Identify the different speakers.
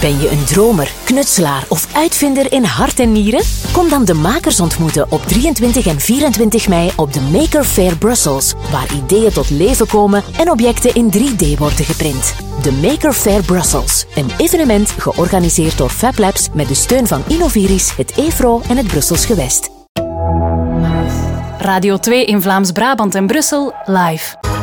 Speaker 1: Ben je een dromer, knutselaar of uitvinder in hart en nieren? Kom dan de makers ontmoeten op 23 en 24 mei op de Maker Faire Brussels, waar ideeën tot leven komen en objecten in 3D worden geprint. De Maker Faire Brussels, een evenement georganiseerd door Fab Labs met de steun van Innoviris, het EFRO en het Brussels Gewest.
Speaker 2: Radio 2 in Vlaams-Brabant en Brussel live.